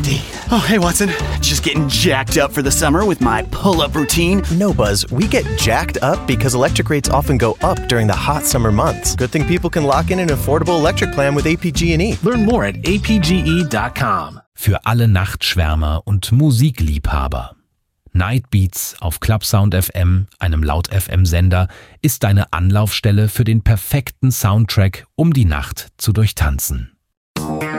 nifty. Oh, hey, Watson. Just getting jacked up for the summer with my pull-up routine. No, Buzz. We get jacked up because electric rates often go up during the hot summer months. Good thing people can lock in an affordable electric plan with APG&E. Learn more at apge.com. Für alle Nachtschwärmer und Musikliebhaber. Nightbeats auf Clubsound FM, einem Laut-FM-Sender, ist deine Anlaufstelle für den perfekten Soundtrack, um die Nacht zu durchtanzen.